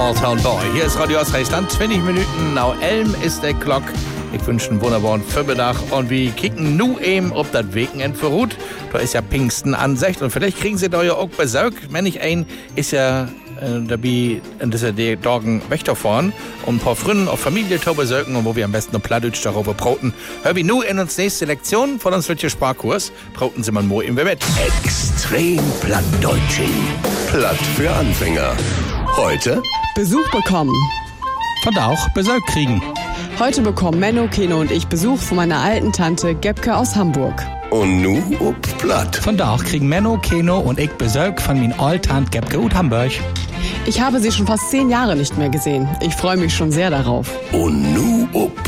Small Town Boy. Hier ist Radio Ostfriesland, 20 Minuten nach 11 ist der Glock. Ich wünsche einen wunderbaren Vormittag und wir kicken nu eben ob das Wochenende verruht. Da ist ja Pfingsten Ansicht und vielleicht kriegen sie da ja auch Besuch. Wenn nicht ein, ist ja dabei, dass er die Tagen wegfahren, um ein paar Freunde auf Familie zu besuchen und wo wir am besten noch Plattdeutsch darüber brauten. Hör wir nu in uns nächste Lektion von uns wird hier Sparkurs. Brauten Sie mal mo im Bett. Extrem Plattdeutsching. Platt für Anfänger. Heute Besuch bekommen. Von da auch Besuch kriegen. Heute bekommen Menno, Keno und ich Besuch von meiner alten Tante Gebke aus Hamburg. und nu ob Platt. Von da auch kriegen Menno, Keno und ich Besuch von min Alltant Gebke und Hamburg. Ich habe sie schon fast 10 Jahre nicht mehr gesehen. Ich freue mich schon sehr darauf. Und nu ob